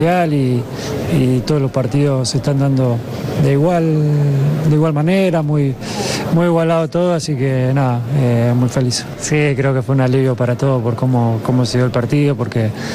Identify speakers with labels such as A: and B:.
A: y todos los partidos se están dando de igual manera, muy igualado todo, así que nada, muy feliz. Sí, creo que fue un alivio para todos por cómo se dio el partido, porque